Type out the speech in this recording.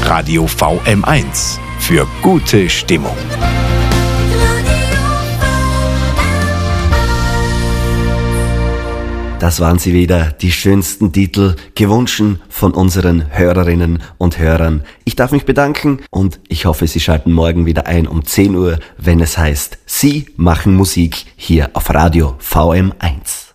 Radio VM1 für gute Stimmung. Das waren sie wieder, die schönsten Titel, gewünscht von unseren Hörerinnen und Hörern. Ich darf mich bedanken und ich hoffe, Sie schalten morgen wieder ein um 10 Uhr, wenn es heißt, Sie machen Musik hier auf Radio VM1.